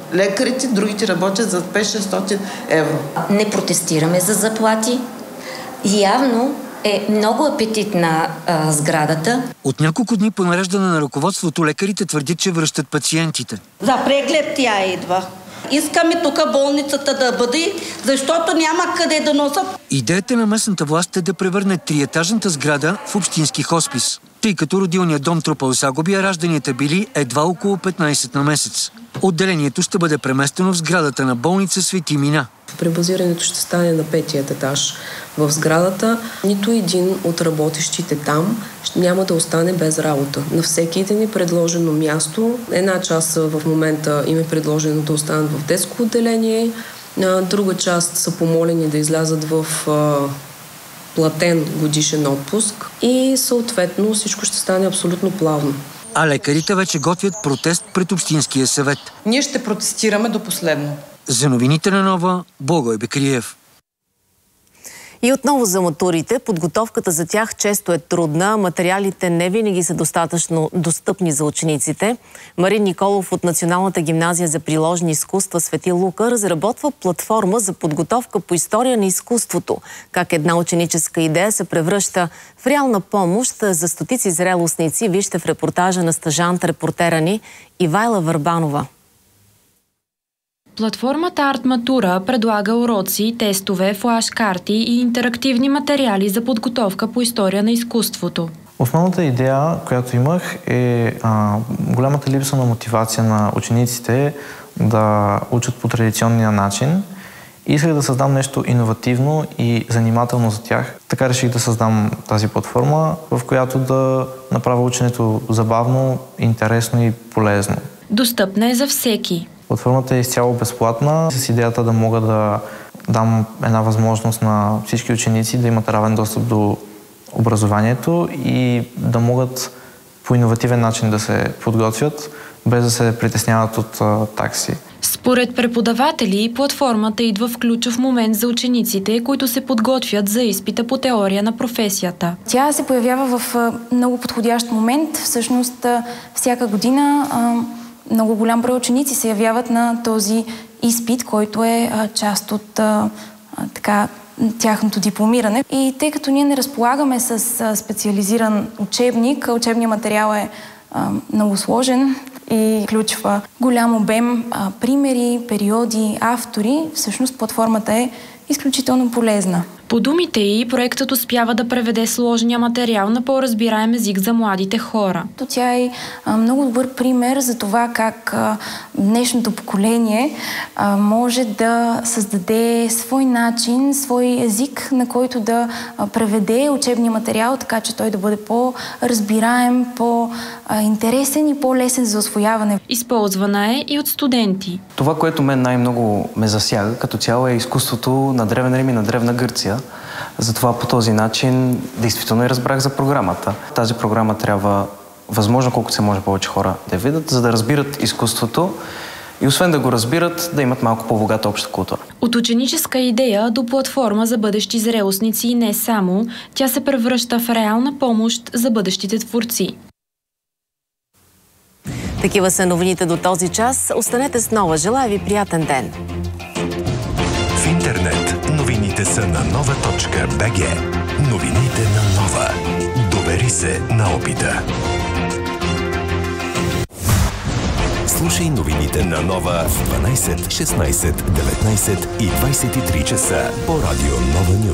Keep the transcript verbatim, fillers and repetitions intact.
лекарите, другите работят за пет-шестстотин евро. Не протестираме за заплати. Явно е много апетитна а, сградата. От няколко дни по нареждане на ръководството лекарите твърдят, че връщат пациентите. За преглед тя идва. Искаме тук болницата да бъде, защото няма къде да носят. Идеята на местната власт е да превърне триетажната сграда в общински хоспис, тъй като родилният дом трупал загуби, а ражданията били едва около петнайсет на месец. Отделението ще бъде преместено в сградата на болница Свети Мина. Пребазирането ще стане на петият етаж в сградата. Нито един от работещите там няма да остане без работа. На всеки един е предложено място. Една част в момента им е предложено да останат в детско отделение, друга част са помолени да излязат в платен годишен отпуск и съответно всичко ще стане абсолютно плавно. А лекарите вече готвят протест пред Общинския съвет. Ние ще протестираме до последно. За новините на Нова, Благой Бекриев. И отново за матурите. Подготовката за тях често е трудна. Материалите не винаги са достатъчно достъпни за учениците. Марин Николов от Националната гимназия за приложни изкуства Свети Лука разработва платформа за подготовка по история на изкуството. Как една ученическа идея се превръща в реална помощ за стотици зрелостници, вижте в репортажа на стажант-репортера ни Ивайла Върбанова. Платформата Артматура предлага уроци, тестове, флаш-карти и интерактивни материали за подготовка по история на изкуството. Основната идея, която имах, е а, голямата липса на мотивация на учениците да учат по традиционния начин. Исках да създам нещо иновативно и занимателно за тях. Така реших да създам тази платформа, в която да направя ученето забавно, интересно и полезно. Достъпна е за всеки. Платформата е изцяло безплатна, с идеята да мога да дам една възможност на всички ученици да имат равен достъп до образованието и да могат по иновативен начин да се подготвят, без да се притесняват от а, такси. Според преподаватели, платформата идва в ключов момент за учениците, които се подготвят за изпита по теория на професията. Тя се появява в а, много подходящ момент. Всъщност а, всяка година а, много голям брой ученици се явяват на този изпит, който е а, част от а, а, така, тяхното дипломиране. И тъй като ние не разполагаме с а, специализиран учебник, учебният материал е а, много сложен и включва голям обем а, примери, периоди, автори, всъщност платформата е изключително полезна. По думите ѝ, проектът успява да преведе сложния материал на по-разбираем език за младите хора. Тя е а, много добър пример за това как а, днешното поколение а, може да създаде свой начин, свой език, на който да а, преведе учебния материал, така че той да бъде по-разбираем, по-интересен и по-лесен за усвояване. Използвана е и от студенти. Това, което мен най-много ме засяга като цяло, е изкуството на Древен Рим и на Древна Гърция. Затова по този начин действително и разбрах за програмата. Тази програма трябва възможно колкото се може повече хора да видят, за да разбират изкуството и освен да го разбират, да имат малко по-богата обща култура. От ученическа идея до платформа за бъдещи зрелостници и не само, тя се превръща в реална помощ за бъдещите творци. Такива са новините до този час. Останете с Нова. Желая ви приятен ден! В интернет новините са на нова точка бг. Новините на Нова. Довери се на опита. Слушай новините на Нова в дванайсет, шестнайсет, деветнайсет и двайсет и три часа по радио Нова Нюз.